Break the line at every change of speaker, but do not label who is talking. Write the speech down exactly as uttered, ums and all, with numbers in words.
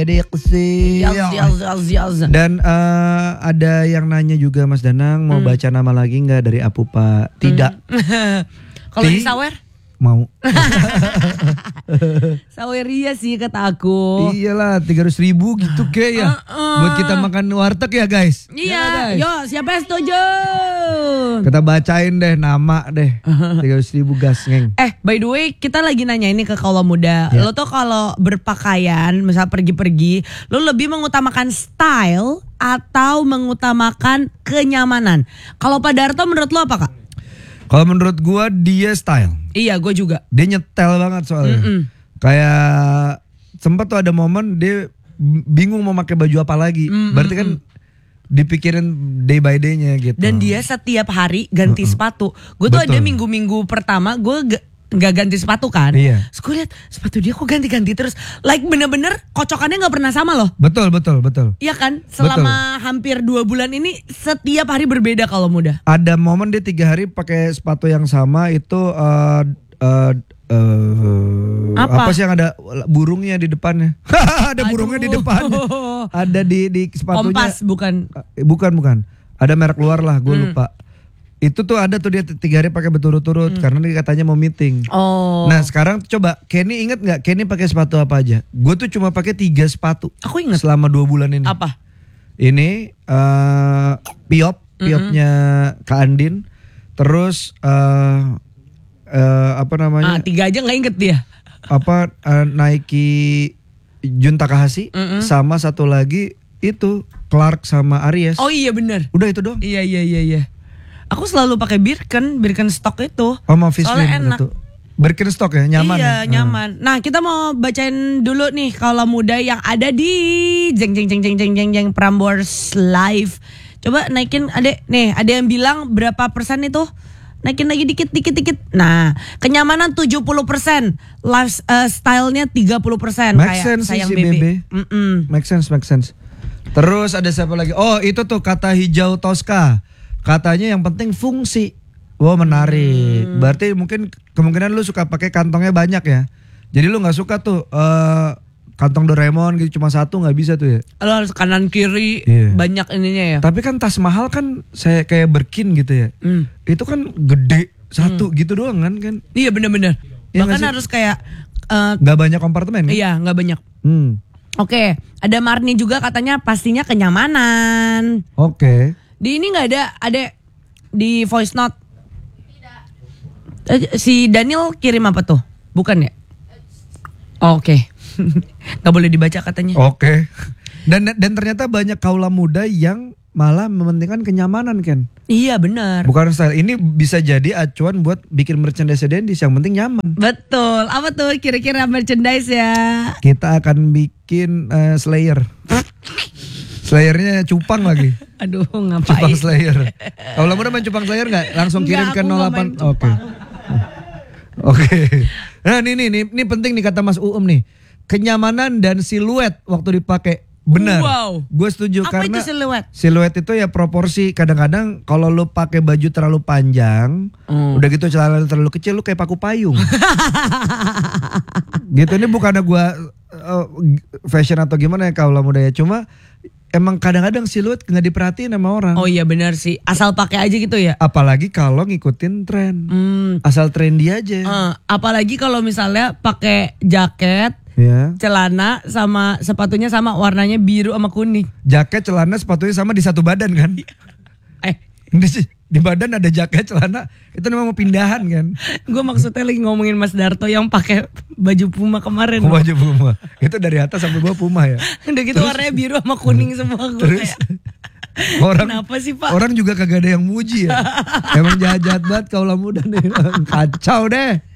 Yes, yes, yes, yes.
Dan uh, ada yang nanya juga Mas Danang, mau hmm. baca nama lagi nggak dari Apupa? Tidak.
Hmm. Kalau di sawer?
Mau.
Saweria sih kata aku.
Iyalah tiga ratus ribu gitu kayak ya. Uh, uh. Buat kita makan warteg ya guys.
Iya. Yo siapa yang setuju?
Kita bacain deh nama deh. tiga ratus ribu gas ngeng.
Eh by the way kita lagi nanya ini ke kaula muda. Ya. Lo tuh kalau berpakaian misal pergi-pergi. Lo lebih mengutamakan style atau mengutamakan kenyamanan? Kalau Pak Darto menurut lo apa Kak?
Kalau menurut gua dia style.
Iya gue juga.
Dia nyetel banget soalnya. Mm-mm. Kayak sempat tuh ada momen dia bingung mau pakai baju apa lagi. Mm-mm. Berarti kan dipikirin day by day-nya gitu.
Dan dia setiap hari ganti Mm-mm. sepatu. Gue tuh Betul. ada minggu-minggu pertama gue g- gak ganti sepatu kan.
Iya.
Terus gue liat sepatu dia kok ganti-ganti terus. Like bener-bener kocokannya gak pernah sama loh.
Betul, betul, betul.
Iya kan? Selama betul. hampir dua bulan ini setiap hari berbeda kalau muda.
Ada momen dia tiga hari pakai sepatu yang sama itu uh, uh, uh, apa? apa sih yang ada burungnya di depannya? Ada Aduh. burungnya di depannya. Ada di di sepatunya.
Kompas bukan?
Bukan, bukan. Ada merek luar lah, gue hmm. lupa. Itu tuh ada tuh dia tiga hari pakai berturut-turut hmm. karena dia katanya mau meeting.
Oh.
Nah sekarang coba Kenny inget nggak Kenny pakai sepatu apa aja? Gue tuh cuma pakai tiga sepatu.
Aku inget.
Selama dua bulan ini.
Apa?
Ini uh, Piop, Piopnya mm-hmm. Kak Andin. Terus uh, uh, apa namanya?
Ah, tiga aja nggak inget dia.
Apa uh, Nike Jun Takahashi mm-hmm. sama satu lagi itu Clark sama Aries.
Oh iya benar.
Udah itu doang.
Iya iya iya iya. Aku selalu pakai Birken, Birken stock itu.
Oh, mau
soalnya enak.
Itu. Birkenstock ya, nyaman
iya,
ya?
nyaman. Hmm. Nah, kita mau bacain dulu nih kalau muda yang ada di jeng jeng jeng jeng jeng jeng jeng Prambors Live. Coba naikin adek. Nih, ada yang bilang berapa persen itu? Naikin lagi dikit dikit dikit. Nah, kenyamanan tujuh puluh persen, lifestyle-nya tiga puluh persen
make
kayak
sense
sayang
si
bebe.
Mm-mm. Make sense, make sense. Terus ada siapa lagi? Oh, itu tuh kata hijau Tosca. Katanya yang penting fungsi. Wow, menarik. Hmm. Berarti mungkin kemungkinan lu suka pakai kantongnya banyak ya. Jadi lu nggak suka tuh uh, kantong Doraemon gitu cuma satu, nggak bisa tuh ya.
Lu harus kanan kiri yeah. banyak ininya ya.
Tapi kan tas mahal kan saya kayak Birkin gitu ya. Hmm. Itu kan gede satu hmm. gitu doang kan kan.
Iya benar-benar. Ya, bahkan harus kayak uh,
nggak banyak kompartemen. Kan?
Iya nggak banyak.
Hmm.
Oke, ada Marni juga katanya pastinya kenyamanan.
Oke.
Di ini nggak ada, ada di voice note. Tidak. Si Daniel kirim apa tuh? Bukan ya? Oh, Oke, okay. Nggak boleh dibaca katanya.
Oke. Okay. Dan dan ternyata banyak kaula muda yang malah mementingkan kenyamanan kan?
Iya benar.
Bukan style. Ini bisa jadi acuan buat bikin merchandise Dendis, yang penting nyaman.
Betul. Apa tuh kira-kira merchandise ya?
Kita akan bikin uh, Slayer. Slayernya cupang lagi.
Aduh ngapain?
Cupang Slayer. Kalau muda main cupang Slayer nggak? Langsung kirim ke nol delapan. Oke. Oke. Nah ini nih, nih, ini penting nih kata Mas Uum nih. Kenyamanan dan siluet waktu dipakai. Benar.
Wow.
Gue setuju.
Apa
karena
itu siluet?
Siluet itu ya proporsi. Kadang-kadang kalau lu pakai baju terlalu panjang, hmm. udah gitu celana terlalu kecil, lu kayak paku payung. Gitu, ini bukannya gue uh, fashion atau gimana ya kalau muda ya. Cuma emang kadang-kadang siluet nggak diperhatiin sama orang.
Oh iya benar sih. Asal pakai aja gitu ya.
Apalagi kalau ngikutin tren. Hmm. Asal trendy aja.
Uh, apalagi kalau misalnya pakai jaket, yeah. celana sama sepatunya sama warnanya biru sama kuning.
Jaket, celana, sepatunya sama di satu badan kan?
eh,
di, di badan ada jaket, celana. Itu memang mau pindahan kan?
Gue maksudnya lagi ngomongin Mas Darto yang pakai baju Puma kemarin.
Oh, baju Puma. Itu dari atas sampai bawah Puma ya.
Udah gitu terus, warnanya biru sama kuning semua gue.
Terus orang,
kenapa sih Pak?
Orang juga kagak ada yang muji ya. Emang jahat-jahat banget kaulah muda nih. Kacau deh.